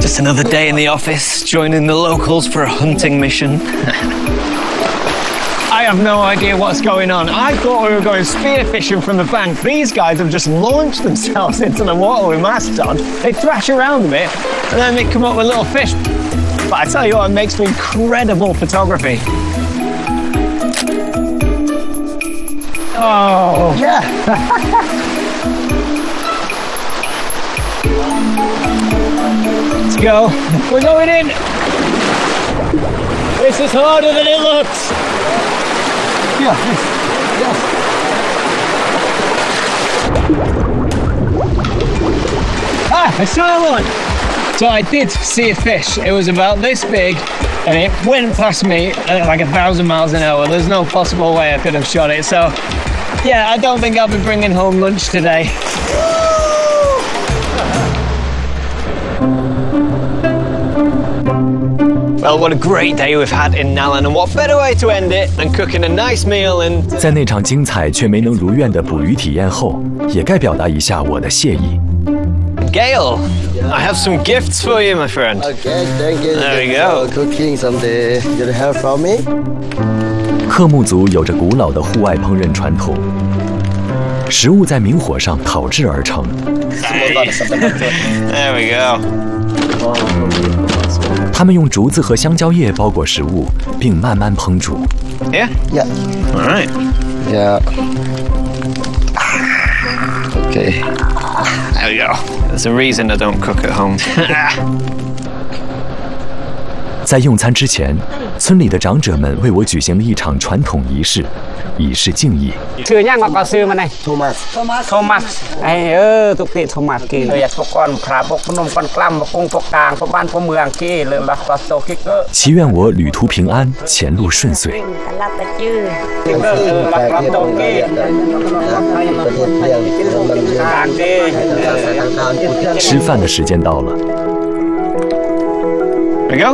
Just another day in the office, joining the locals for a hunting mission. I have no idea what's going on. I thought we were going spearfishing from the bank. These guys have just launched themselves into the water with masks on. They thrash around a bit, and then they come up with little fish. But I tell you what, it makes for incredible photography. Oh, yeah. Let's go. We're going in. This is harder than it looks. Yeah. Yes. Ah, I saw one. So I did see a fish. It was about this big, and it went past me at like 1,000 miles an hour. There's no possible way I could have shot it. So, yeah, I don't think I'll be bringing home lunch today. Well, what a great day we've had in Nallen, and what better way to end it than cooking a nice meal and... 在那场精彩却没能如愿的捕鱼体验后，也该表达一下我的谢意。 Gail, I have some gifts for you, my friend. Okay, thank you. There we go. Cooking something. You have from me? 克木族有着古老的户外烹饪传统，食物在明火上烤制而成。 There we go. 他们用竹子和香蕉叶包裹食物，并慢慢烹煮。 Yeah? Yeah. All right. Yeah. Okay. There we go. There's a reason I don't cook at home. 在用餐之前，村里的长者们为我举行了一场传统仪式，以示敬意。 ชื่อยังก็ซื้อมาเลย Thomas. Thomas ไอ้ทุกที่ Thomas กี่เลยพวกก้อนพระพวกพนมก้อนกล้ำพวกกงพวกกลางพวกบ้านพวกเมืองกี่เลยบักบักโตคิกเกอร์祈愿我旅途平安，前路顺遂。 คิกเกอร์บักบักโตกี่吃饭的时间到了。 There we go.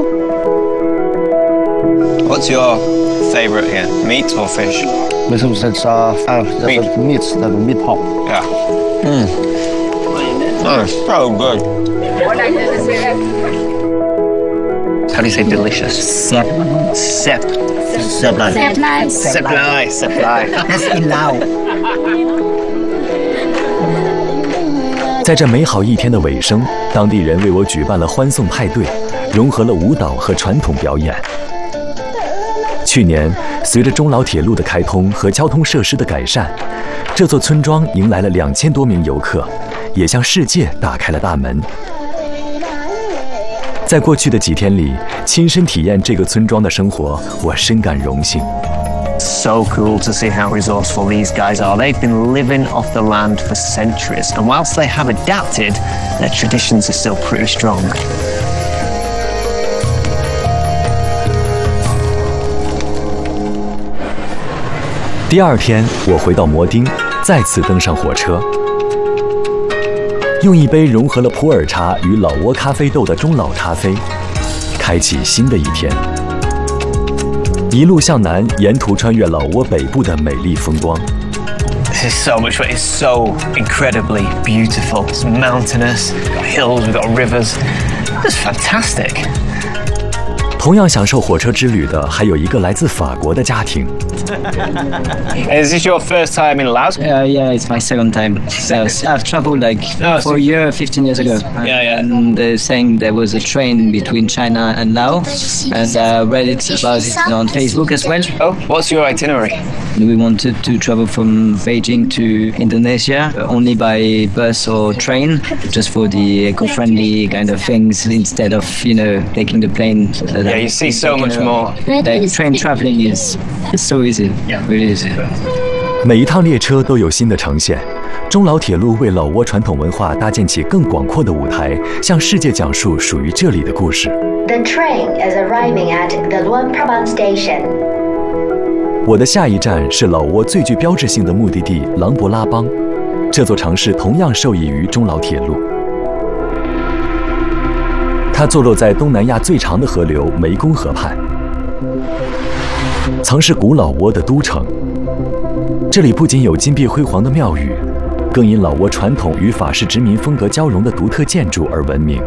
What's your favourite here? Meat or fish? This is meat, the meat pop. Yeah. Oh, it's so good. How do you say delicious? Sep. Sep. Seblai. Seplai. Seplai. That's in Lao. 在这美好一天的尾声，当地人为我举办了欢送派对，融合了舞蹈和传统表演。去年，随着中老铁路的开通和交通设施的改善，这座村庄迎来了2000多名游客，也向世界打开了大门。在过去的几天里，亲身体验这个村庄的生活，我深感荣幸。 So cool to see how resourceful these guys are. They've been living off the land for centuries, and whilst they have adapted, their traditions are still pretty strong. 第二天，我回到摩丁，再次登上火车，用一杯融合了普洱茶与老挝咖啡豆的中老咖啡，开启新的一天。一路向南，沿途穿越老挝北部的美丽风光。 This is so much fun. It's so incredibly beautiful. It's mountainous. We've got hills. We've got rivers. It's fantastic. 同样享受火车之旅的，还有一个来自法国的家庭。 Is this your first time in Laos? Yeah, it's my second time. So I've traveled like for a year, 15 years ago. Yeah. And they're saying there was a train between China and Laos, and I read about it on Facebook as well. Oh, what's your itinerary? We wanted to travel from Beijing to Indonesia only by bus or train, just for the eco-friendly kind of things instead of, taking the plane. Yeah, you see so much more. Like train traveling is so easy, really easy. 每一趟列车都有新的呈现。中老铁路为老挝传统文化搭建起更广阔的舞台，向世界讲述属于这里的故事。 The train is arriving at the Luang Prabang station. 我的下一站是老挝最具标志性的目的地琅勃拉邦，这座城市同样受益于中老铁路。它坐落在东南亚最长的河流湄公河畔，曾是古老挝的都城。这里不仅有金碧辉煌的庙宇，更因老挝传统与法式殖民风格交融的独特建筑而闻名。